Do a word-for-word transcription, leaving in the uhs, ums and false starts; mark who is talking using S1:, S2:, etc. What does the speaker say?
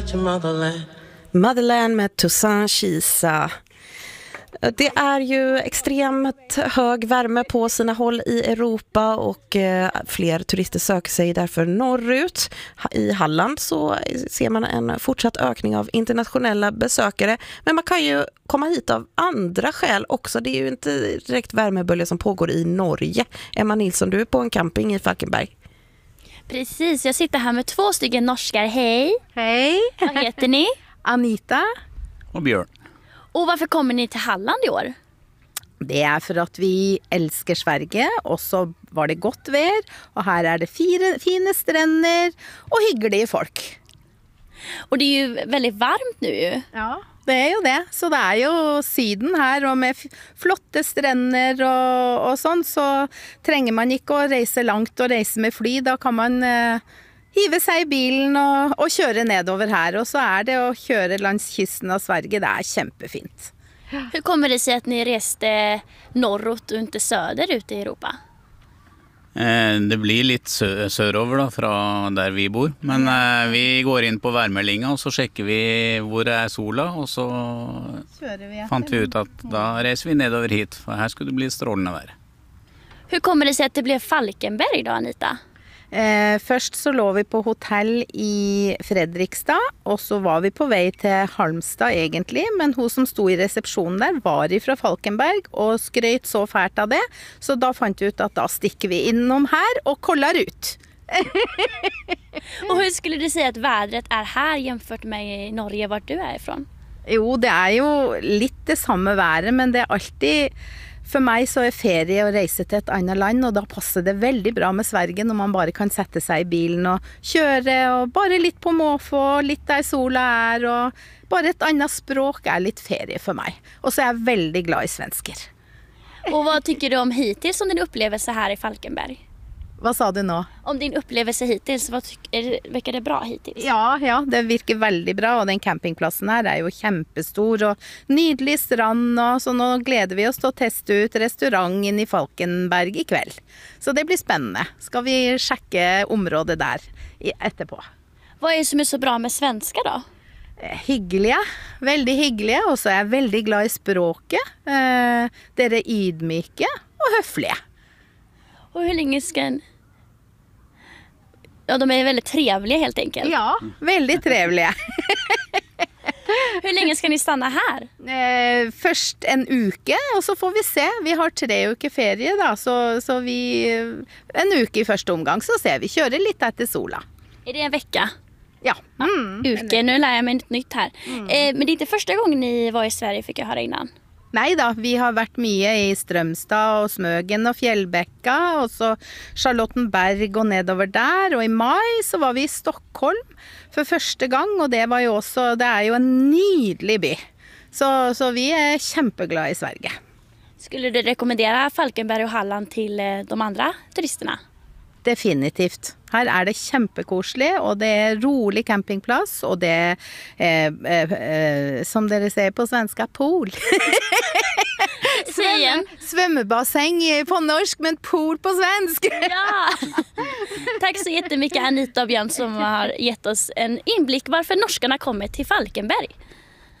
S1: such a motherland.
S2: Motherland med Toussaint Kisa. Det är ju extremt hög värme på sina håll i Europa och eh, fler turister söker sig därför norrut. I Halland så ser man en fortsatt ökning av internationella besökare. Men man kan ju komma hit av andra skäl också. Det är ju inte direkt värmebölja som pågår i Norge. Emma Nilsson, du är på en camping i Falkenberg.
S3: Precis, jag sitter här med två stycken norskar. Hej!
S4: Hej!
S3: Vad heter ni?
S4: Anita.
S5: Och Björn.
S3: Och varför kommer ni till Halland i år?
S4: Det är för att vi älskar Sverige och så var det gott väder och här är det fina, fina stränder och hyggliga folk.
S3: Och det är ju väldigt varmt nu ju.
S4: Ja, det är ju det. Så det är ju syden här och med flotta stränder och, och sånt så tränger man inte att resa långt och resa med fly. Då kan man eh, hive sig i bilen och, och köra nedover här och så är det att köra langs kysten av Sverige. Det är kämpefint.
S3: Hur kommer det sig att ni reste norrut och inte söderut i Europa?
S5: Eh, det blir lite sö sörover då, från där vi bor. Men eh, vi går in på värmelinga och så checkar vi var det är sola och så
S4: vi
S5: fant vi ut att då reser vi nedover hit för här skulle det bli strålande vär.
S3: Hur kommer det sig att det blev Falkenberg då, Anita?
S4: Eh, först så låg vi på hotell i Fredrikstad och så var vi på väg till Halmstad egentligen, men hon som stod i receptionen där var ifrån Falkenberg och skröt så färt av det, så då fant vi ut att då sticker vi inom här och kollar ut.
S3: Och hur skulle du säga att vädret är här jämfört med i Norge, vart du är ifrån?
S4: Jo, det är ju lite samma väder, men det är alltid... För mig så är ferie och resa till ett annat land och då passar det väldigt bra med Sverige när man bara kan sätta sig i bilen och köra och bara lite på måfå, lite där sola är och bara ett annat språk är lite ferie för mig. Och så är jag väldigt glad i svenskar.
S3: Och vad tycker du om hittills om din upplevelse här i Falkenberg?
S4: Vad sa du nu?
S3: Om din upplevelse hittills, vad tycker, verkar det bra hittills?
S4: Ja, ja, det virker väldigt bra och den campingplatsen här är ju jättestor och nydelig strand och så nu gläder vi oss till att testa ut restaurangen i Falkenberg ikväll. Så det blir spännande. Ska vi checka området där efterpå.
S3: Vad är det som är så bra med svenska då?
S4: Hyggliga, väldigt hyggliga och så är jag väldigt glad i språket. Eh, det är ydmyke och höfliga.
S3: Och hur länge ska en... Ja, de är väldigt trevliga helt enkelt.
S4: Ja, väldigt trevliga.
S3: Hur länge ska ni stanna här?
S4: Eh, först en uke och så får vi se. Vi har tre uker ferie då, så, så vi... En uke i första omgång så ser vi. Kör lite efter sola.
S3: Är det en vecka?
S4: Ja. Mm.
S3: Uke, nu lär jag mig något nytt här. Mm. Eh, men det är inte första gången ni var i Sverige, fick jag höra innan.
S4: Nej då, vi har varit mycket i Strömstad och Smögen och Fjällbäcka och så Charlottenberg och nedover där och i maj så var vi i Stockholm för första gången och det var ju också, det är ju en nydelig by. Så, så vi är kämpeglada i Sverige.
S3: Skulle du rekommendera Falkenberg och Halland till de andra turisterna?
S4: Definitivt. Här är det kämpekosligt och det är rolig campingplats och det är eh, eh, eh, som dere säger på svenska, pool.
S3: Svöm,
S4: svömmebassäng på norsk men pool på svensk.
S3: Ja. Tack så jättemycket Anita och Björn som har gett oss en inblick varför norskarna kommer till Falkenberg.